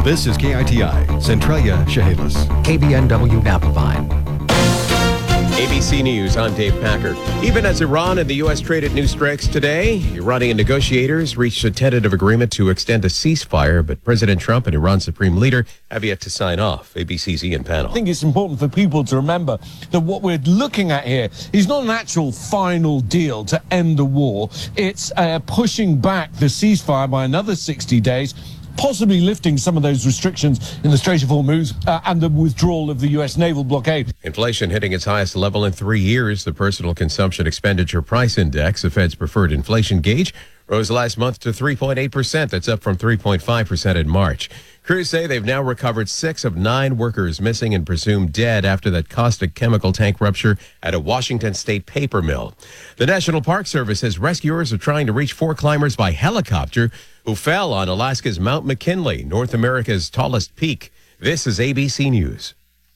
This is KITI, Centralia, Chehalis. KBNW Napavine. ABC News, I'm Dave Packer. Even as Iran and the U.S. traded new strikes today, Iranian negotiators reached a tentative agreement to extend a ceasefire, but President Trump and Iran's supreme leader have yet to sign off. ABC's Ian Pannell. I think it's important for people to remember that what we're looking at here is not an actual final deal to end the war. It's pushing back the ceasefire by another 60 days, possibly lifting some of those restrictions in the Strait of Hormuz and the withdrawal of the U.S. naval blockade. Inflation hitting its highest level in 3 years. The Personal Consumption Expenditure Price Index, the Fed's preferred inflation gauge, rose last month to 3.8%. That's up from 3.5% in March. Crews say they've now recovered 6 of 9 workers missing and presumed dead after that caustic chemical tank rupture at a Washington state paper mill. The National Park Service says rescuers are trying to reach 4 climbers by helicopter who fell on Alaska's Mount McKinley, North America's tallest peak. This is ABC News.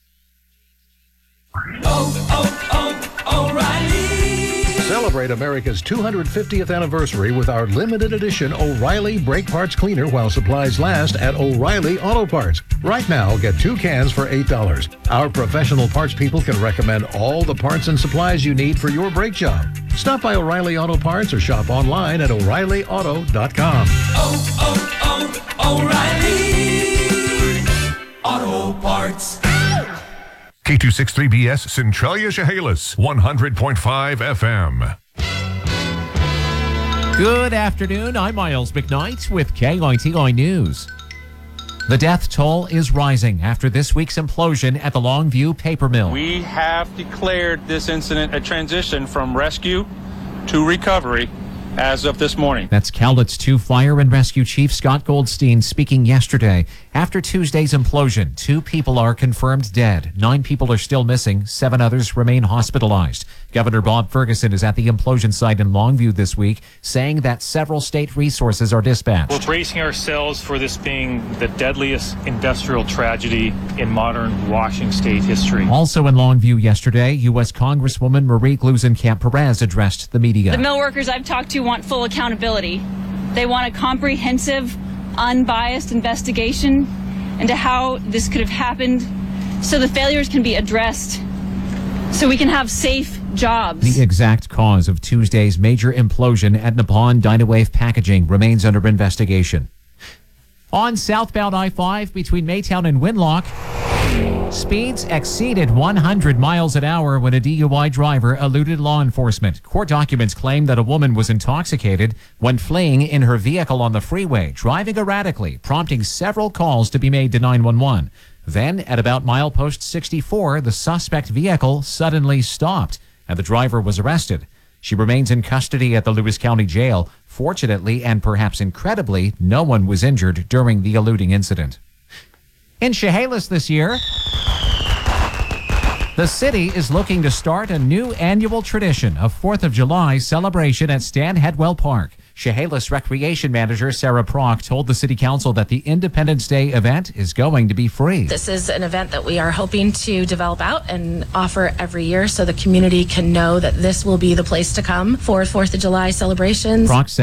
O'Reilly. Celebrate America's 250th anniversary with our limited edition O'Reilly Brake Parts Cleaner while supplies last at O'Reilly Auto Parts. Right now, get 2 cans for $8. Our professional parts people can recommend all the parts and supplies you need for your brake job. Stop by O'Reilly Auto Parts or shop online at O'ReillyAuto.com. O'Reilly Auto Parts. K263BS Centralia Chehalis, 100.5 FM. Good afternoon. I'm Miles McKnight with KITI News. The death toll is rising after this week's implosion at the Longview paper mill. We have declared this incident a transition from rescue to recovery as of this morning. That's Cowlitz 2 Fire and Rescue Chief Scott Goldstein speaking yesterday. After Tuesday's implosion, 2 people are confirmed dead. 9 people are still missing. 7 others remain hospitalized. Governor Bob Ferguson is at the implosion site in Longview this week, saying that several state resources are dispatched. We're bracing ourselves for this being the deadliest industrial tragedy in modern Washington state history. Also in Longview yesterday, U.S. Congresswoman Marie Gluesenkamp-Perez addressed the media. The mill workers I've talked to want full accountability. They want a comprehensive, unbiased investigation into how this could have happened so the failures can be addressed so we can have safe jobs. The exact cause of Tuesday's major implosion at Nippon Dynawave Packaging remains under investigation. On southbound I-5 between Maytown and Winlock, speeds exceeded 100 miles an hour when a DUI driver eluded law enforcement. Court documents claim that a woman was intoxicated when fleeing in her vehicle on the freeway, driving erratically, prompting several calls to be made to 911. Then, at about milepost 64, the suspect vehicle suddenly stopped, and the driver was arrested. She remains in custody at the Lewis County Jail. Fortunately, and perhaps incredibly, no one was injured during the eluding incident. In Chehalis this year, the city is looking to start a new annual tradition of 4th of July celebration at Stan Hedwell Park. Chehalis Recreation Manager Sarah Prock told the City Council that the Independence Day event is going to be free. This is an event that we are hoping to develop out and offer every year so the community can know that this will be the place to come for 4th of July celebrations. Prock